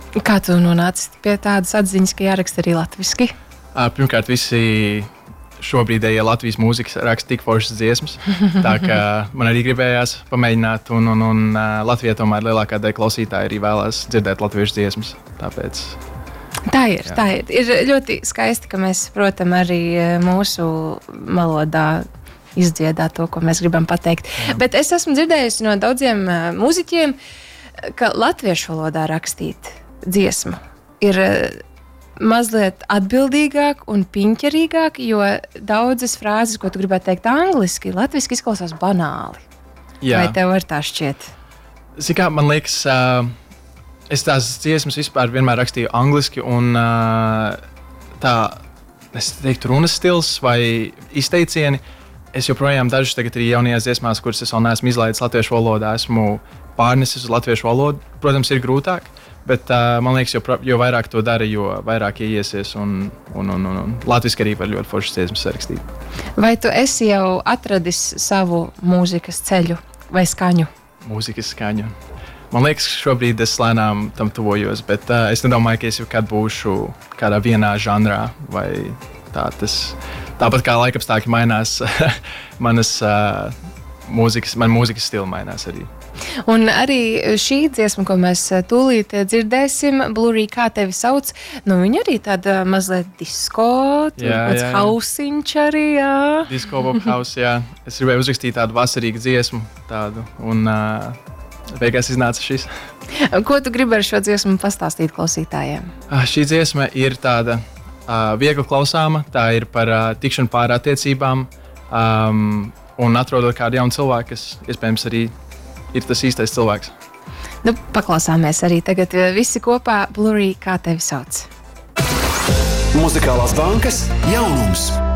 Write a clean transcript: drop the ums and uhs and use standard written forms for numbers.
Kā tu nonāci pie tādas atziņas, ka jāraksta arī latviski? Pirmkārt, visi šobrīdējie Latvijas mūzikas raksta tik foršas dziesmas. Tā kā man arī gribējās pamēģināt, un Latvijā tomēr lielākā daļa klausītāji arī vēlās dzirdēt latviešu dziesmas. Tāpēc... Tā ir. Ir ļoti skaisti, ka mēs saprotam arī mūsu valodā izdziedāt to, ko mēs gribam pateikt. Jā. Bet es esmu dzirdējusi no daudziem mūziķiem, ka latviešu valodā rakstīt dziesmu ir mazliet atbildīgāk un piņķerīgāk, jo daudzas frāzes, ko tu gribētu teikt angliski, latviski izklausās banāli. Jā. Vai tev var tā šķiet? Zini kā, man liekas, es tās dziesmas vispār vienmēr rakstīju angliski, un tā, es teiktu, runas stils vai izteicieni, es joprojām dažas tagad arī jaunajās dziesmās, kuras es vēl neesmu izlaidis latviešu valodā, esmu pārnesis uz latviešu valodu. Protams, ir grūtāk, bet man liekas, jo vairāk to dara, jo vairāk ieiesies, un latviski arī var ļoti foršas dziesmas sarakstīt. Vai tu esi jau atradis savu mūzikas ceļu vai skaņu? Mūzikas skaņu. Man liekas, ka šobrīd es lēnām tam tuvojos, bet es nedomāju, ka es jau kad būšu kādā vienā žanrā vai tā tas. Tāpat kā laikapstākļi mainās, man mūzikas stila mainās arī. Un arī šī dziesma, ko mēs tūlīt dzirdēsim, Blurry, kā tevi sauc, viņa arī tāda mazliet disko, tāds hausiņš arī, jā. Disko pop house, jā. Es gribēju uzrakstīt tādu vasarīgu dziesmu, tādu, un beigās iznāca šis. Ko tu gribi ar šo dziesmu pastāstīt klausītājiem? Šī dziesma ir tāda viegli klausāma, tā ir par tikšanu pār attiecībām, un atrodot kādu jaunu cilvēku, kas iespējams arī ir tas īstais cilvēks. Paklausāmies arī tagad visi kopā. Blurry, kā tevi sauc? Muzikālās bankas jaunums.